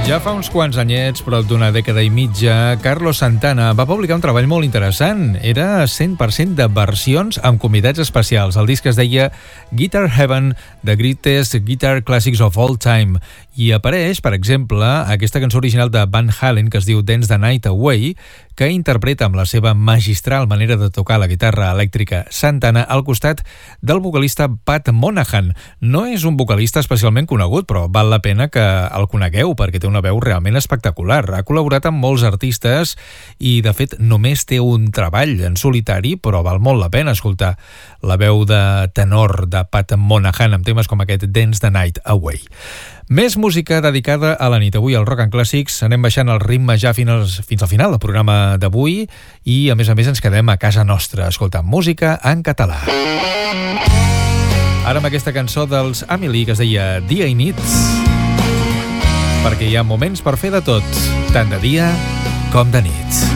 Ja fa uns quants anyets, prop d'una dècada i mitja, Carlos Santana va publicar un treball molt interessant. Era 100% de versions amb convidats especials. El disc es deia Guitar Heaven, The Greatest Guitar Classics of All Time. I apareix, per exemple, aquesta cançó original de Van Halen que es diu Dance the Night Away, que interpreta amb la seva magistral manera de tocar la guitarra elèctrica Santana al costat del vocalista Pat Monahan. No és un vocalista especialment conegut, però val la pena que el conegueu perquè té una veu realment espectacular. Ha col·laborat amb molts artistes i, de fet, només té un treball en solitari, però val molt la pena escoltar la veu de tenor de Pat Monahan amb temes com aquest Dance the Night Away. Més música dedicada a la nit. Avui al Rock and Classics anem baixant el ritme ja fins al final del programa d'avui i, a més, ens quedem a casa nostra escoltant música en català. Ara amb aquesta cançó dels Amelie que es deia Dia i nit, perquè hi ha moments per fer de tot, tant de dia com de nit.